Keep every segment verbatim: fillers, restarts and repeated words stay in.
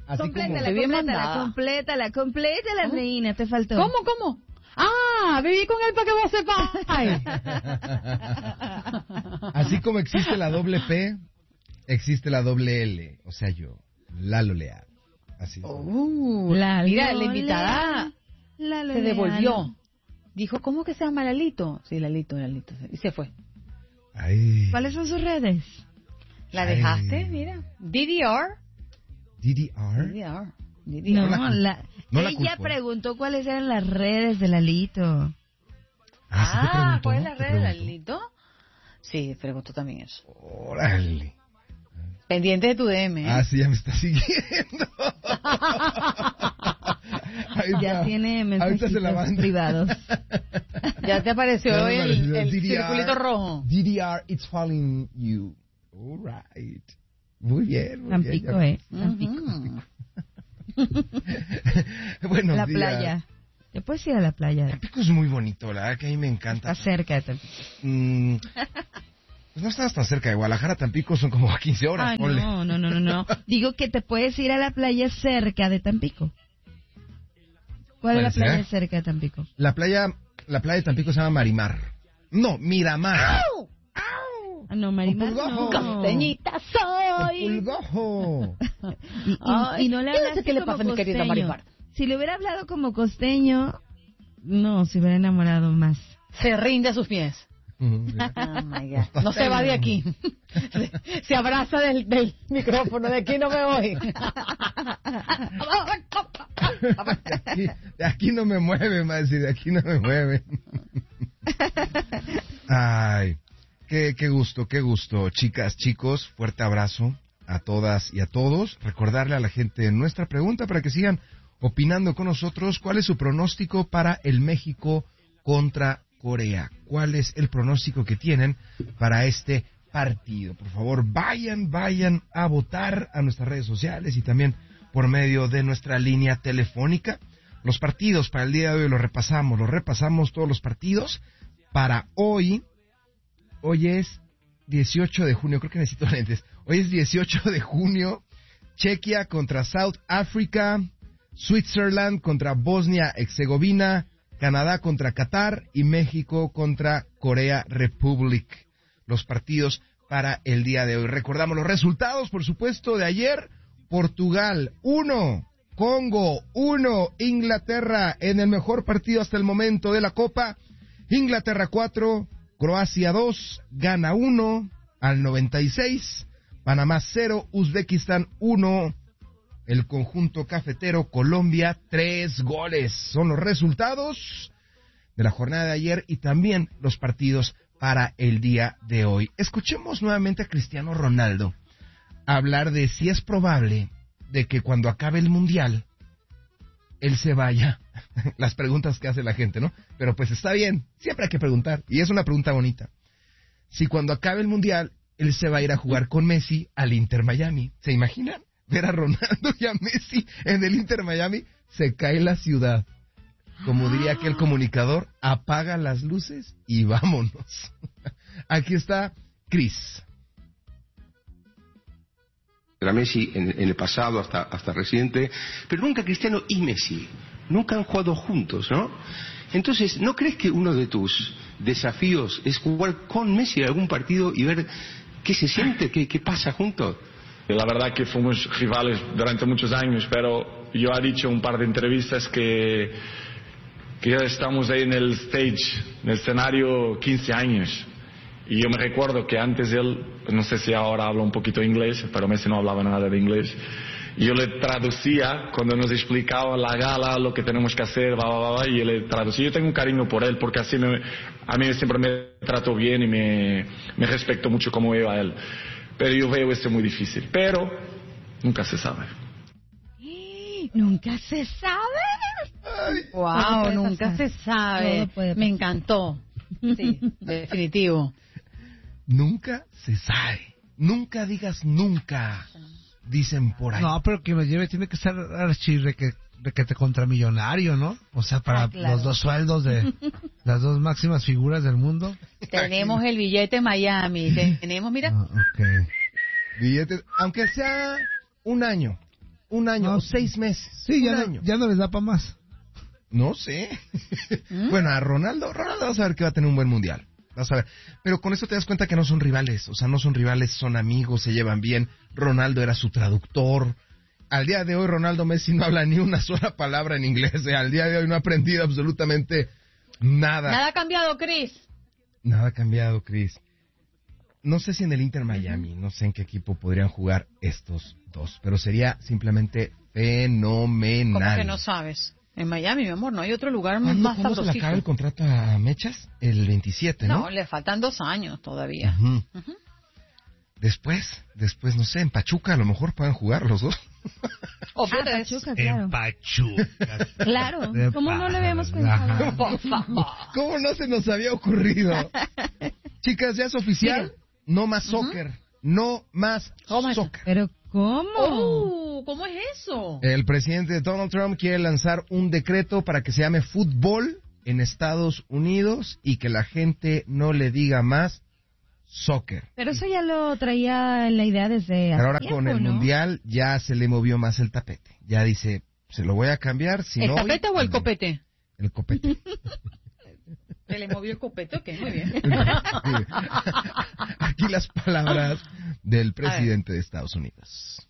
Así Complétala, como... complétala, complétala, complétala, ¿Cómo? reina, te faltó. ¿Cómo, cómo? Ah, viví con él para que vos sepáis. Así como existe la doble P, existe la doble L. O sea, yo, Lalo Leal. Así. Uh, Lalo mira, la invitada Lalo se Leal. devolvió. Dijo, ¿cómo que se llama Lalito? Sí, Lalito, Lalito. Y se fue. Ay. ¿Cuáles son sus redes? ¿La Ay. dejaste? Mira. D D R. D D R. D D R. D D R. No, No la culpo. la, No la ella culpo. preguntó cuáles eran las redes de Lalito. Ah, ¿sí te Ah, preguntó? ¿cuál es la ¿Te red de preguntó? Lalito? Sí, preguntó también eso. Órale. Pendiente de tu D M, ¿eh? Ah, sí, ya me está siguiendo. Ahí Ya está. tiene Ahorita se la mensajitos manda. privados. Ya te apareció Ya me el, apareció. el D D R. circulito rojo. D D R, it's falling you. All right. Muy bien, muy Tampico, bien. ¿eh? Tampico. Ujú. Buenos La días. playa. ¿Te puedes ir a la playa? Tampico es muy bonito, la verdad que a mí me encanta. Está cerca de Tampico. Mm, pues no estás tan cerca de Guadalajara, Tampico son como quince horas. Ay, ponle. no, no, no, no, no. Digo que te puedes ir a la playa cerca de Tampico. ¿Cuál es la Puede playa ser. cerca de Tampico? La playa, la playa de Tampico se llama Marimar. No, Miramar. Ah, no, Marimar, Populgojo. no. Costeñita soy. Pulgojo. Y, y- Ay, y no le yo no sé hablaste qué le como pasa a mi querida costeño. Marimar. Si le hubiera hablado como costeño, no, se hubiera enamorado más. Se rinde a sus pies. Oh my God. No se va de aquí. Se, se abraza del, del micrófono. De aquí no me voy. De aquí, de aquí no me mueve, más de aquí no me mueve. Ay, qué, qué gusto, qué gusto. Chicas, chicos, fuerte abrazo a todas y a todos. Recordarle a la gente nuestra pregunta para que sigan opinando con nosotros. ¿Cuál es su pronóstico para el México contra Corea? ¿Cuál es el pronóstico que tienen para este partido? Por favor, vayan, vayan a votar a nuestras redes sociales y también por medio de nuestra línea telefónica. Los partidos para el día de hoy los repasamos, los repasamos todos los partidos para hoy. Hoy es dieciocho de junio, creo que necesito lentes. Hoy es dieciocho de junio, Chequia contra South Africa, Switzerland contra Bosnia-Herzegovina, Canadá contra Qatar y México contra Corea Republic. Los partidos para el día de hoy. Recordamos los resultados, por supuesto, de ayer. Portugal, uno. Congo, uno. Inglaterra, en el mejor partido hasta el momento de la Copa. Inglaterra, cuatro. Croacia, dos. Ghana, uno. Al noventa y seis. Panamá, cero. Uzbekistán, uno. El conjunto cafetero Colombia, tres goles. Son los resultados de la jornada de ayer y también los partidos para el día de hoy. Escuchemos nuevamente a Cristiano Ronaldo hablar de si es probable de que cuando acabe el Mundial, él se vaya. Las preguntas que hace la gente, ¿no? Pero pues está bien, siempre hay que preguntar. Y es una pregunta bonita. Si cuando acabe el Mundial, él se va a ir a jugar con Messi al Inter Miami. ¿Se imaginan? Ver a Ronaldo y a Messi en el Inter Miami, se cae la ciudad. Como diría aquel comunicador, apaga las luces y vámonos. Aquí está Chris. Era Messi en, en el pasado, hasta, hasta reciente, pero nunca Cristiano y Messi. Nunca han jugado juntos, ¿no? Entonces, ¿no crees que uno de tus desafíos es jugar con Messi en algún partido y ver qué se siente, qué, qué pasa juntos? La verdad que fuimos rivales durante muchos años, pero yo he dicho en un par de entrevistas que, que ya estamos ahí en el stage, en el escenario quince años. Y yo me recuerdo que antes él, no sé si ahora habla un poquito inglés, pero Messi no hablaba nada de inglés. Y yo le traducía cuando nos explicaba la gala, lo que tenemos que hacer, bla, bla, bla, y yo le traducía. Yo tengo un cariño por él, porque así me, a mí siempre me trató bien y me, me respeto mucho como veo a él. Pero yo veo esto muy difícil. Pero nunca se sabe. Nunca se sabe. Wow, nunca se sabe. Me encantó. Sí, definitivo. Nunca se sabe. Nunca digas nunca, dicen por ahí. No, pero que me lleve tiene que ser archirrequete requete contramillonario, ¿no? O sea, para Ah, claro. los dos sueldos de las dos máximas figuras del mundo. Tenemos el billete Miami. Tenemos, mira. Ah, okay. Billetes, aunque sea un año. Un año, No, o seis meses. Sí, ya un no, año. ya no les da para más. No sé. ¿Mm? Bueno, a Ronaldo, Ronaldo vas a ver que va a tener un buen mundial. Vas a ver. Pero con eso te das cuenta que no son rivales. O sea, no son rivales, son amigos, se llevan bien. Ronaldo era su traductor. Al día de hoy, Ronaldo Messi no habla ni una sola palabra en inglés. ¿eh? Al día de hoy no ha aprendido absolutamente nada. Nada ha cambiado, Chris. Nada ha cambiado, Chris. No sé si en el Inter Miami, no sé en qué equipo podrían jugar estos dos, pero sería simplemente fenomenal. ¿Cómo que no sabes? En Miami, mi amor, no hay otro lugar ¿Cuándo, más ¿cuándo se le sabrosito. acaba el contrato a Mechas? El veintisiete, ¿no? No, le faltan dos años todavía. Ujú. Ujú. Después, después, no sé, en Pachuca a lo mejor puedan jugar los dos. O Ah, puedes. Pachuca, claro. En Pachuca. Claro, De ¿cómo no le habíamos Ajá. pensado? Por favor. ¿Cómo no se nos había ocurrido? Chicas, ya es oficial, no más soccer, no más ¿Cómo es? soccer. ¿Pero cómo? Oh, ¿cómo es eso? El presidente Donald Trump quiere lanzar un decreto para que se llame fútbol en Estados Unidos y que la gente no le diga más soccer. Pero eso ya lo traía en la idea desde hace Pero ahora tiempo, con el ¿no? mundial ya se le movió más el tapete. Ya dice, se lo voy a cambiar, si ¿El no... tapete hoy- o el copete? El copete. Se le movió el copete, ok, muy bien. Aquí las palabras del presidente de Estados Unidos.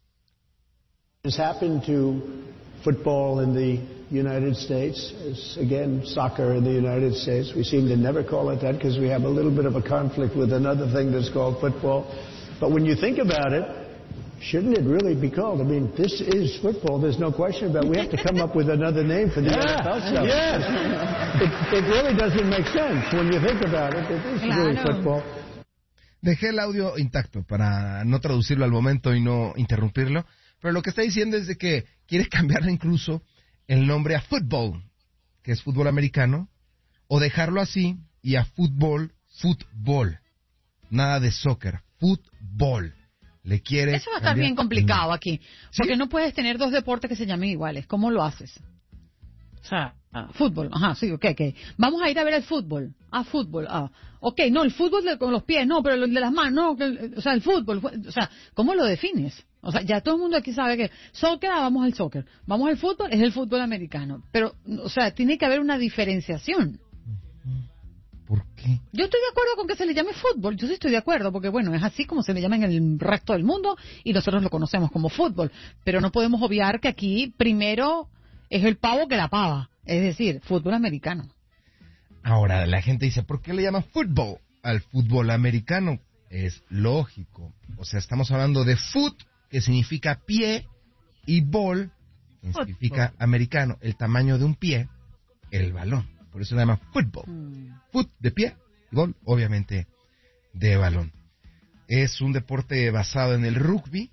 Has happened to football in the United States, as again soccer in the United States. We seem to never call it that because we have a little bit of a conflict with another thing that's called football. But when you think about it, shouldn't it really be called? I mean, this is football. There's no question about it. We have to come up with another name for the N F L stuff. Yeah. It, it really doesn't make sense when you think about it. It is really Claro. football. Dejé el audio intacto para no traducirlo al momento y no interrumpirlo, pero lo que está diciendo es de que quiere cambiarle incluso el nombre a fútbol, que es fútbol americano, o dejarlo así y a fútbol, fútbol. Nada de soccer, fútbol. Le quiere Eso va a estar cambiar bien complicado aquí. Porque ¿Sí? no puedes tener dos deportes que se llamen iguales. ¿Cómo lo haces? O sea, ah, fútbol. Ajá, sí, ok, ok. Vamos a ir a ver el fútbol. Ah, fútbol. Ah, ok, no, el fútbol de, con los pies, no, pero el de las manos, no. que el- o sea, el fútbol. O sea, ¿cómo lo defines? O sea, ya todo el mundo aquí sabe que soccer, ah, vamos al soccer. Vamos al fútbol, es el fútbol americano. Pero, o sea, tiene que haber una diferenciación. ¿Por qué? Yo estoy de acuerdo con que se le llame fútbol, yo sí estoy de acuerdo, porque bueno, es así como se le llama en el resto del mundo y nosotros lo conocemos como fútbol, pero no podemos obviar que aquí primero es el pavo que la pava, es decir, fútbol americano. Ahora, la gente dice, ¿por qué le llaman fútbol al fútbol americano? Es lógico. O sea, estamos hablando de foot, que significa pie, y ball, que significa americano. El tamaño de un pie, el balón. Por eso le llaman fútbol. Foot de pie, y ball, obviamente, de balón. Es un deporte basado en el rugby,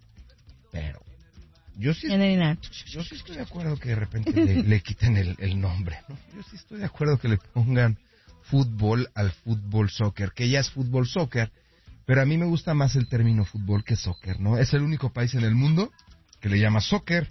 pero yo sí, En el Inac. yo sí estoy de acuerdo que de repente le, le quiten el, el nombre, ¿no? Yo sí estoy de acuerdo que le pongan fútbol al fútbol soccer, que ya es fútbol soccer, pero a mí me gusta más el término fútbol que soccer, ¿no? Es el único país en el mundo que le llama soccer.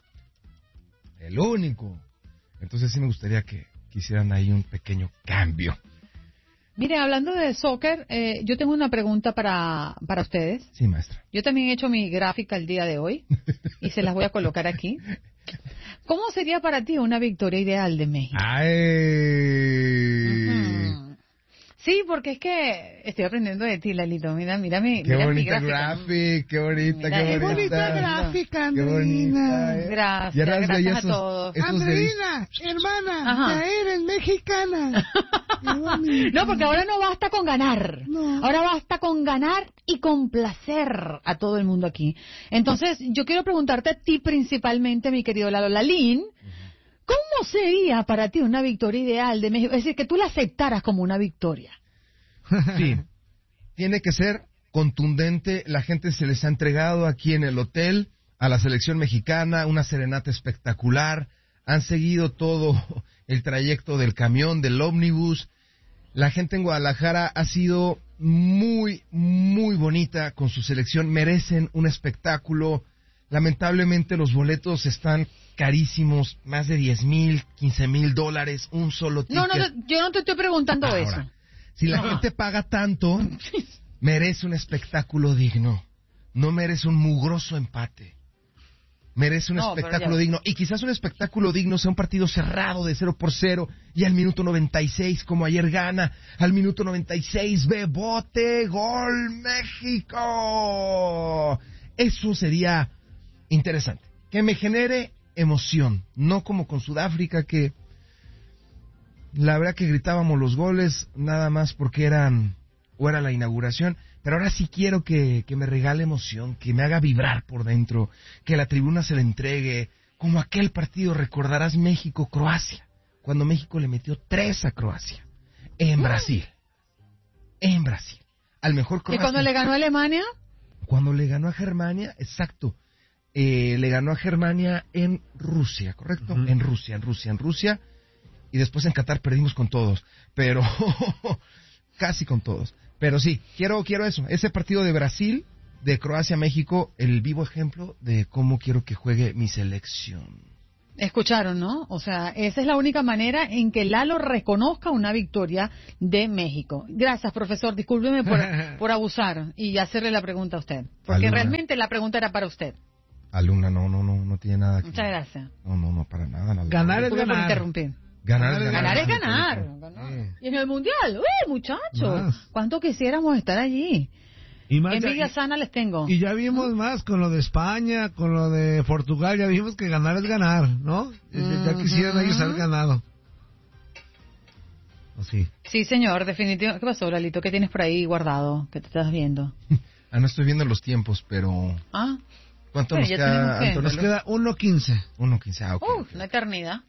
El único. Entonces sí me gustaría que, que hicieran ahí un pequeño cambio. Mire, hablando de soccer, eh, yo tengo una pregunta para, para ustedes. Sí, maestra. Yo también he hecho mi gráfica el día de hoy y se las voy a colocar aquí. ¿Cómo sería para ti una victoria ideal de México? ¡Ay! Ujú. Sí, porque es que estoy aprendiendo de ti, Lalito. Mira, mira mi, Qué mira mi bonita gráfica. gráfica, qué bonita, Mira, qué es bonita. bonita gráfica, Qué bonita, Andreina. eh. Gracias, Ya eras de gracias a esos- todos. esos de- Andreina, hermana, Ajá. ya eres mexicana. Qué bonita. No, porque ahora no basta con ganar. No. Ahora basta con ganar y complacer a todo el mundo aquí. Entonces, yo quiero preguntarte a ti principalmente, mi querido Lalo Lalín, ¿cómo sería para ti una victoria ideal de México? Es decir, que tú la aceptaras como una victoria. Sí, tiene que ser contundente. La gente se les ha entregado aquí en el hotel a la selección mexicana, una serenata espectacular. Han seguido todo el trayecto del camión, del ómnibus. La gente en Guadalajara ha sido muy, muy bonita con su selección. Merecen un espectáculo. Lamentablemente los boletos están carísimos, más de diez mil, quince mil dólares, un solo ticket. No, no, te- yo no te estoy preguntando Ahora, eso. si la No. gente paga tanto, merece un espectáculo digno. No merece un mugroso empate. merece un No, espectáculo ya... digno. Y quizás un espectáculo digno sea un partido cerrado de cero por cero y al minuto noventa y seis, como ayer gana, al minuto noventa y seis ve bote, gol México. Eso sería interesante. Que me genere emoción, no como con Sudáfrica, que la verdad que gritábamos los goles nada más porque eran o era la inauguración, pero ahora sí quiero que, que me regale emoción, que me haga vibrar por dentro, que la tribuna se le entregue, como aquel partido, recordarás México-Croacia, cuando México le metió tres a Croacia, en Brasil, en Brasil, al mejor Croacia. ¿Y cuando le ganó a Alemania? Cuando le ganó a Germania, exacto, eh, le ganó a Germania en Rusia, ¿correcto? Uh-huh. En Rusia, en Rusia, en Rusia, y después en Qatar perdimos con todos, pero casi con todos. Pero sí, quiero quiero eso, ese partido de Brasil, de Croacia-México, el vivo ejemplo de cómo quiero que juegue mi selección. Escucharon, ¿no? O sea, esa es la única manera en que Lalo reconozca una victoria de México. Gracias, profesor, discúlpeme por, por abusar y hacerle la pregunta a usted, porque Aluna. Realmente la pregunta era para usted. Alumna, no, no, no, no tiene nada que... Muchas gracias. No, no, no, para nada. nada. Ganar es ganar. Por interrumpir. Ganar, ganar, ganar es ganar. ganar. Eh. Y en el mundial, uy, muchachos, más. ¿Cuánto quisiéramos estar allí? Y más Envidia ya, sana les tengo. Y ya vimos más con lo de España, con lo de Portugal, ya vimos que ganar es ganar, ¿no? Mm-hmm. Ya quisieran ellos haber ganado. ¿O sí? Sí, señor, definitivamente. ¿Qué pasó, Lalito? ¿Qué tienes por ahí guardado? ¿Qué te estás viendo? Ah, no estoy viendo los tiempos, pero... Ah. ¿Cuánto nos queda, Antonio? Nos queda uno quince. uno quince, ah, ok. Uf, una eternidad.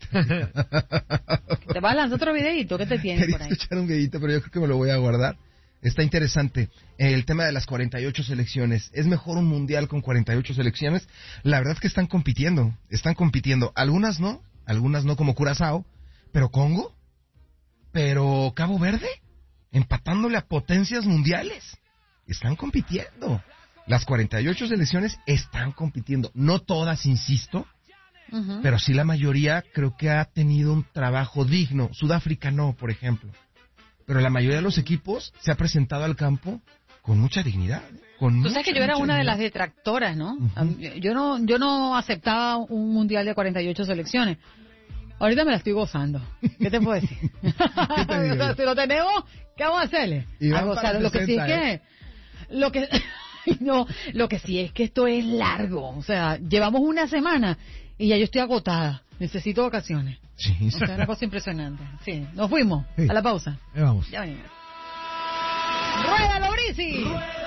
¿Te vas a lanzar otro videito? ¿Qué te tienes Quería por ahí? escuchar un videito, pero yo creo que me lo voy a guardar. Está interesante el tema de las cuarenta y ocho selecciones. ¿Es mejor un mundial con cuarenta y ocho selecciones? La verdad es que están compitiendo, están compitiendo. Algunas no, algunas no como Curazao, pero Congo, pero Cabo Verde, empatándole a potencias mundiales. Están compitiendo. Las cuarenta y ocho selecciones están compitiendo. No todas, insisto, uh-huh. pero sí la mayoría creo que ha tenido un trabajo digno. Sudáfrica no, por ejemplo. Pero la mayoría de los equipos se ha presentado al campo con mucha dignidad. Con Tú mucha, sabes que yo era una dignidad. de las detractoras, ¿no? Uh-huh. Yo no yo no aceptaba un mundial de cuarenta y ocho selecciones. Ahorita me la estoy gozando. ¿Qué te puedo decir? ¿Qué te digo? O sea, si lo tenemos, ¿qué vamos a hacerle? A gozar. Lo que sí es que... Lo que... No, lo que sí es que esto es largo. O sea, llevamos una semana y ya yo estoy agotada. Necesito vacaciones. Sí, o sea, una cosa impresionante. Sí, nos fuimos. Sí. A la pausa. Ahí vamos. Ya venimos. ¡Ruédalo, Brisi!